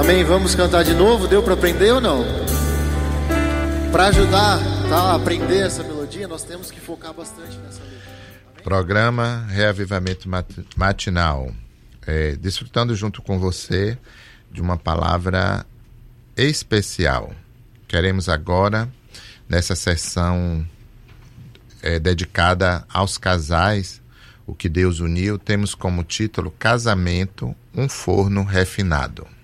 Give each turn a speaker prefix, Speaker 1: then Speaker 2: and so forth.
Speaker 1: Amém? Vamos cantar de novo? Deu para aprender ou não? Para ajudar, tá, a aprender essa melodia, nós temos que focar bastante nessa letra. Amém?
Speaker 2: Programa Reavivamento Matinal. Desfrutando junto com você de uma palavra especial. Queremos agora, nessa sessão dedicada aos casais, o que Deus uniu, temos como título Casamento, um forno refinado.